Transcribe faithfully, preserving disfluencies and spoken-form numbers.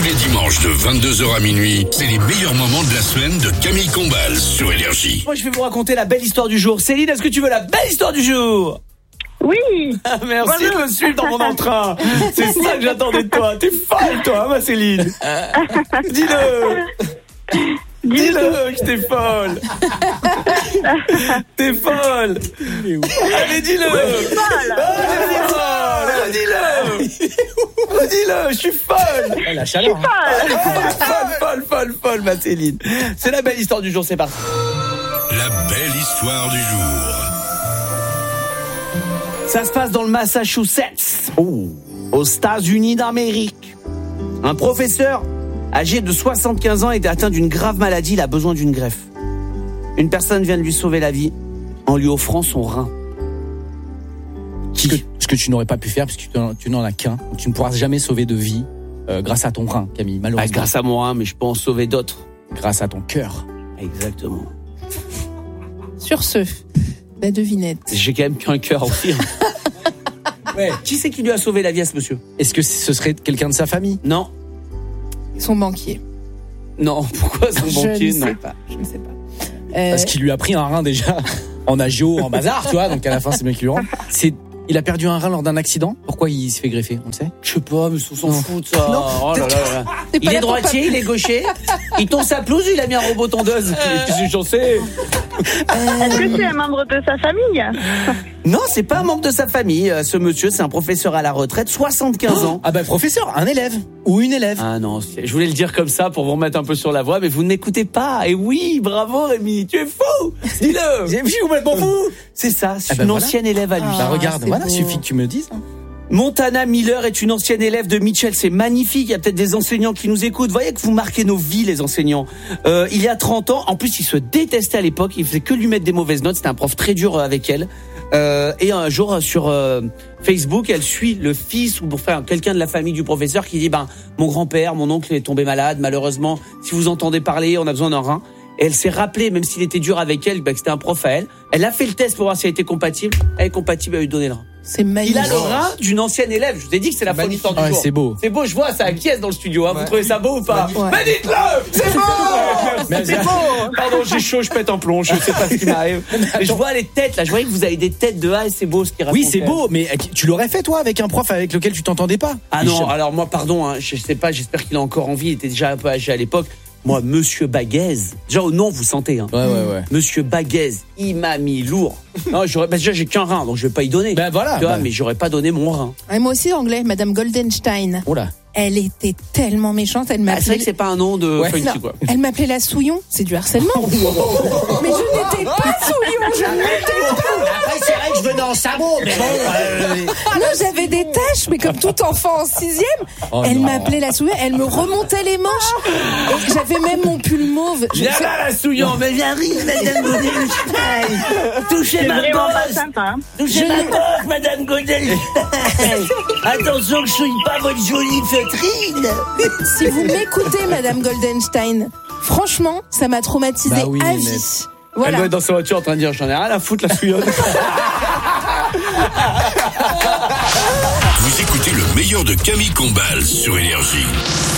Tous les dimanches de vingt-deux heures à minuit, c'est les meilleurs moments de la semaine de Camille Combal sur Énergie. Moi, je vais vous raconter la belle histoire du jour. Céline, est-ce que tu veux la belle histoire du jour? Oui. Ah, merci de me suivre dans mon entrain. C'est ça que j'attendais de toi. T'es folle, toi, hein, ma Céline. Dis-le. Dis-le que t'es folle. T'es folle. Allez, dis-le. Je suis folle. Allez, folle. Dis-le. Dis-le, je suis folle. Oh, la chaleur. Folle. Folle, folle, folle, folle, folle, ma Céline. C'est la belle histoire du jour, c'est parti. La belle histoire du jour. Ça se passe dans le Massachusetts, oh, aux États-Unis d'Amérique. Un professeur âgé de soixante-quinze ans est atteint d'une grave maladie, il a besoin d'une greffe. Une personne vient de lui sauver la vie en lui offrant son rein. Ce que, ce que tu n'aurais pas pu faire parce que tu n'en, tu n'en as qu'un. Donc tu ne pourras jamais sauver de vie euh, grâce à ton rein, Camille, malheureusement. Bah, grâce à mon rein, mais je peux en sauver d'autres. Grâce à ton cœur. Exactement. Sur ce, la devinette. J'ai quand même qu'un cœur aussi. Ouais. Qui c'est qui lui a sauvé la vie à ce monsieur? Est-ce que ce serait quelqu'un de sa famille? Non. Son banquier. Non, pourquoi son banquier? Je ne Non. sais pas, je ne sais pas. Euh, Parce qu'il lui a pris un rein déjà en agio, en bazar, tu vois, donc à la fin c'est bien qu'il lui rend. C'est, il a perdu un rein lors d'un accident. Pourquoi il se fait greffer, on le sait? Je sais pas, mais on s'en fout de ça. Non. Oh là là là. T'es pas Il est là pour droitier, il est gaucher. Il tombe sa pelouse, il a mis un robot tondeuse. Qu'est-ce que j'en sais? Est-ce que c'est un membre de sa famille? Non, c'est pas un membre de sa famille. Euh, Ce monsieur, c'est un professeur à la retraite, soixante-quinze ans. Ah ben professeur, un élève ou une élève. Ah non, c'est- je voulais le dire comme ça pour vous remettre un peu sur la voie, mais vous n'écoutez pas. Et oui, bravo Rémi, tu es fou. Dis-le. J'ai vu complètement fou. C'est ça, c'est Ah ben une voilà. ancienne élève à lui. Ah, Bah regarde, c'est voilà, beau. suffit que tu me le dises. Montana Miller est une ancienne élève de Mitchell. C'est magnifique. Il y a peut-être des enseignants qui nous écoutent. Vous voyez que vous marquez nos vies, les enseignants. Euh, il y a trente ans, en plus, il se détestait à l'époque. Il faisait que lui mettre des mauvaises notes. C'était un prof très dur euh, avec elle. Euh, et un jour, euh, sur euh, Facebook, elle suit le fils ou enfin quelqu'un de la famille du professeur qui dit ben mon grand-père, mon oncle est tombé malade. Malheureusement, si vous entendez parler, on a besoin d'un rein. Et elle s'est rappelée, même s'il était dur avec elle, bah, que c'était un prof à elle. Elle a fait le test pour voir si elle était compatible. Elle est compatible, elle lui donner le rein. c'est Il magnifique. a le rein d'une ancienne élève. Je vous ai dit que c'est la folle histoire du Ouais, jour. c'est beau. C'est beau, je vois, ça acquiesce dans le studio. Hein. Vous trouvez ça beau ou pas? Ouais. Mais dites-le. C'est beau. Mais C'est beau. Pardon, j'ai chaud, je pète un plomb. Je sais pas ce qui m'arrive. Mais je vois les têtes là. Je vois que vous avez des têtes de ah, c'est beau ce qui raconte. Oui, c'est beau, mais tu l'aurais fait toi avec un prof avec lequel tu t'entendais pas? Ah non, alors moi, pardon, hein, je sais pas. J'espère qu'il a encore envie. Il était déjà un peu âgé à l'époque. Moi, Monsieur Baguez. Déjà au nom, vous sentez. Hein. Ouais, ouais, ouais. Monsieur Baguez, il m'a mis lourd. Non, j'aurais. Bah, déjà, j'ai qu'un rein, donc je vais pas y donner. Ben voilà. Tu vois, bah. mais j'aurais pas donné mon rein. Et moi aussi anglais, Madame Goldenstein. Oh là. Elle était tellement méchante, elle Ah, c'est vrai m'appelait. que c'est pas un nom de Ouais. funky Non, quoi. elle m'appelait la Souillon, c'est du harcèlement. Mais je n'étais pas Souillon, je n'étais pas. Après, c'est vrai que je venais en sabot, mais bon. euh, Non, j'avais des taches, mais comme tout enfant en sixième, Oh elle non. m'appelait la Souillon, elle me remontait les manches. Et j'avais même mon pull mauve. Je- Viens là, la souillon, mais viens rire, Madame Goldenstein. Touchez C'est ma vraiment pas bosse. sympa. Hein. Touchez ma bosse, Madame Goldenstein. Attention que je souille pas votre jolie feutrine. Si vous m'écoutez, Madame Goldenstein, franchement, ça m'a traumatisée Bah oui, à vie. Ninette. Elle Voilà. doit être dans sa voiture en train de dire j'en ai rien à foutre la souillonne. Vous écoutez le meilleur de Camille Combal sur Énergie.